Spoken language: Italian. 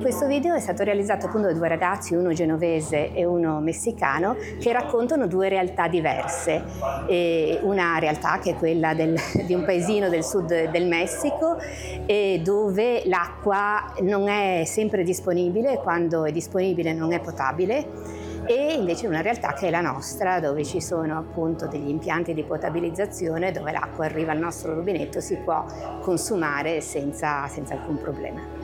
Questo video è stato realizzato appunto da due ragazzi, uno genovese e uno messicano, che raccontano due realtà diverse. Una realtà che è quella di un paesino del sud del Messico, dove l'acqua non è sempre disponibile, quando è disponibile non è potabile, e invece una realtà che è la nostra, dove ci sono appunto degli impianti di potabilizzazione dove l'acqua arriva al nostro rubinetto, si può consumare senza alcun problema.